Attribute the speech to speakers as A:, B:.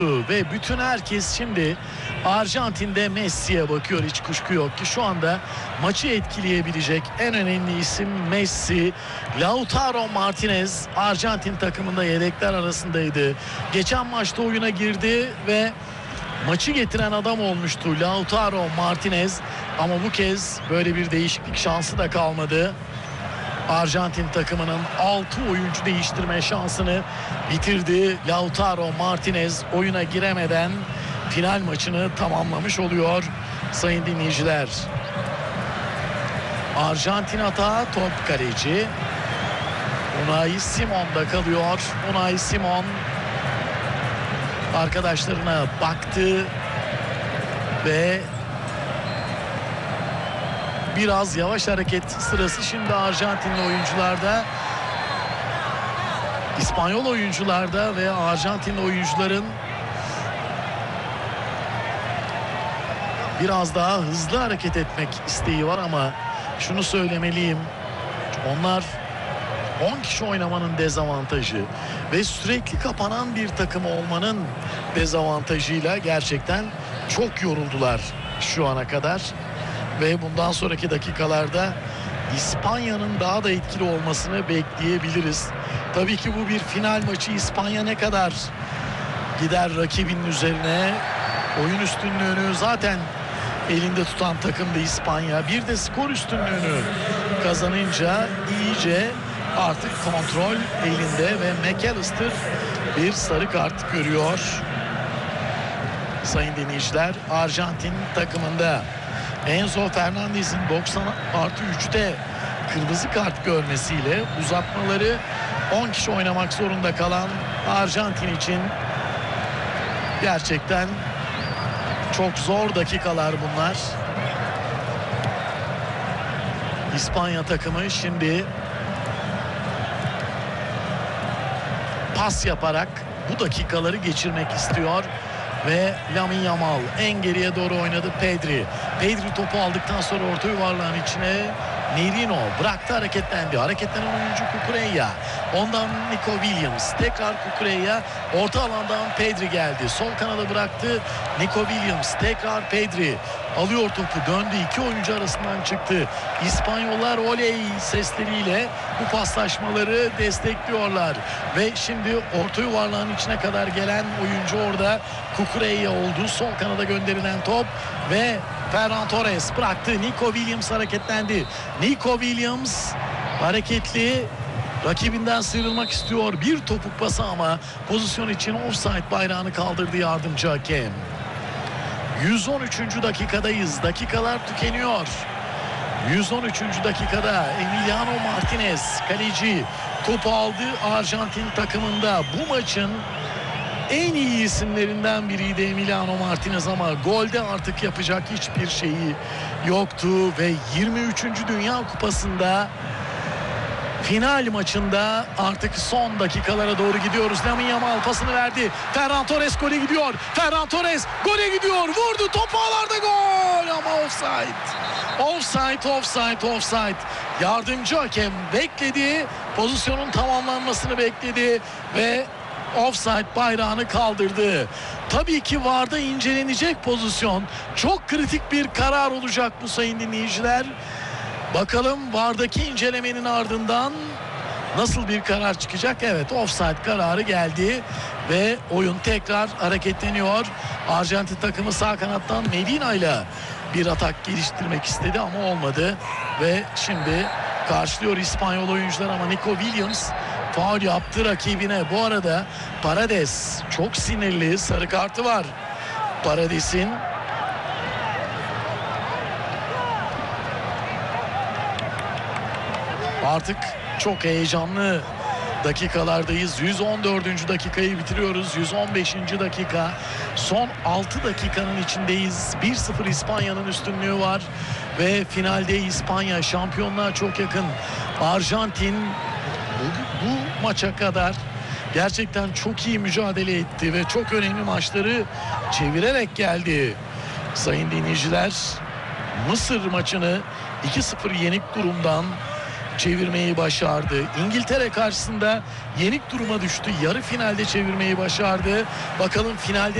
A: Ve bütün herkes şimdi Arjantin'de Messi'ye bakıyor. Hiç kuşku yok ki şu anda maçı etkileyebilecek en önemli isim Messi. Lautaro Martinez Arjantin takımında yedekler arasındaydı. Geçen maçta oyuna girdi ve maçı getiren adam olmuştu Lautaro Martinez. Ama bu kez böyle bir değişiklik şansı da kalmadı. Arjantin takımının 6 oyuncu değiştirme şansını bitirdi. Lautaro Martinez oyuna giremeden final maçını tamamlamış oluyor sayın dinleyiciler. Arjantin atağı, top kaleci Unai Simon'da kalıyor. Unai Simon arkadaşlarına baktı ve biraz yavaş hareket sırası şimdi Arjantinli oyuncularda, İspanyol oyuncularda ve Arjantinli oyuncuların biraz daha hızlı hareket etmek isteği var ama şunu söylemeliyim. Onlar 10 kişi oynamanın dezavantajı ve sürekli kapanan bir takım olmanın dezavantajıyla gerçekten çok yoruldular şu ana kadar. Ve bundan sonraki dakikalarda İspanya'nın daha da etkili olmasını bekleyebiliriz. Tabii ki bu bir final maçı. İspanya ne kadar gider rakibinin üzerine, oyun üstünlüğünü zaten elinde tutan takımdı İspanya. Bir de skor üstünlüğünü kazanınca iyice artık kontrol elinde ve McAllister bir sarı kart görüyor. Sayın dinleyiciler, Arjantin takımında Enzo Fernandez'in 90+3'te kırmızı kart görmesiyle uzatmaları 10 kişi oynamak zorunda kalan Arjantin için gerçekten çok zor dakikalar bunlar. İspanya takımı şimdi pas yaparak bu dakikaları geçirmek istiyor. Ve Lamine Yamal en geriye doğru oynadı. Pedri topu aldıktan sonra orta yuvarlağın içine Merino bıraktı, hareketlendi. Hareketlenen oyuncu Cucurella. Ondan Nico Williams. Tekrar Cucurella. Orta alandan Pedri geldi. Sol kanada bıraktı. Nico Williams. Tekrar Pedri. Alıyor topu. Döndü. İki oyuncu arasından çıktı. İspanyollar oley sesleriyle bu paslaşmaları destekliyorlar. Ve şimdi orta yuvarlağın içine kadar gelen oyuncu orada Cucurella oldu. Sol kanada gönderilen top ve Ferran Torres bıraktı. Nico Williams hareketlendi. Nico Williams hareketli, rakibinden sıyrılmak istiyor. Bir topuk pası ama pozisyon için offside bayrağını kaldırdı yardımcı hakem. 113. dakikadayız. Dakikalar tükeniyor. 113. dakikada Emiliano Martinez kaleci topu aldı. Arjantin takımında bu maçın en iyi isimlerinden biriydi Emiliano Martinez ama golde artık yapacak hiçbir şeyi yoktu ve 23. Dünya Kupası'nda final maçında artık son dakikalara doğru gidiyoruz. Lamine Yamal pasını verdi. Ferran Torres gole gidiyor. Ferran Torres gole gidiyor. Vurdu. Top ağlarda, gol ama offside. Offside. Yardımcı hakem bekledi. Pozisyonun tamamlanmasını bekledi ve offside bayrağını kaldırdı. Tabii ki VAR'da incelenecek pozisyon. Çok kritik bir karar olacak bu sayın dinleyiciler. Bakalım VAR'daki incelemenin ardından nasıl bir karar çıkacak? Evet, offside kararı geldi ve oyun tekrar hareketleniyor. Arjantin takımı sağ kanattan Medina ile bir atak geliştirmek istedi ama olmadı. Ve şimdi karşılıyor İspanyol oyuncular ama Nico Williams faul yaptı rakibine. Bu arada Paredes çok sinirli, sarı kartı var Paredes'in. Artık çok heyecanlı dakikalardayız. 114. dakikayı bitiriyoruz. 115. dakika. Son 6 dakikanın içindeyiz. 1-0 İspanya'nın üstünlüğü var. Ve finalde İspanya şampiyonluğa çok yakın. Arjantin bu maça kadar gerçekten çok iyi mücadele etti ve çok önemli maçları çevirerek geldi. Sayın dinleyiciler, Mısır maçını 2-0 yenik durumdan çevirmeyi başardı. İngiltere karşısında yenik duruma düştü. Yarı finalde çevirmeyi başardı. Bakalım finalde